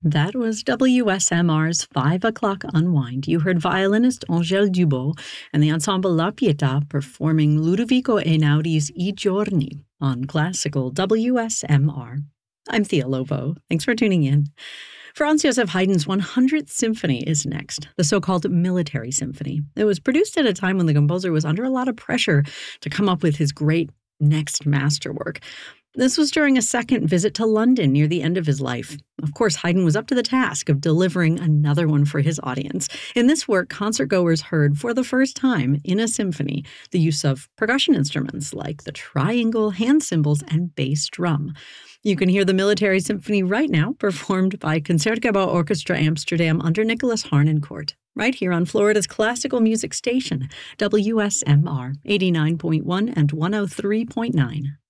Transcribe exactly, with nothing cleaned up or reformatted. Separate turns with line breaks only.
That was W S M R's five o'clock Unwind. You heard violinist Angèle Dubot and the ensemble La Pietà performing Ludovico Einaudí's I Giorni on classical W S M R. I'm Thea Lovo. Thanks for tuning in. Franz Joseph Haydn's one hundredth Symphony is next, the so-called Military Symphony. It was produced at a time when the composer was under a lot of pressure to come up with his great next masterwork. This was during a second visit to London near the end of his life. Of course, Haydn was up to the task of delivering another one for his audience. In this work, concertgoers heard for the first time in a symphony the use of percussion instruments like the triangle, hand cymbals, and bass drum. You can hear the Military Symphony right now, performed by Concertgebouw Orchestra Amsterdam under Nicholas Harnoncourt, right here on Florida's classical music station, W S M R eighty-nine point one and one oh three point nine.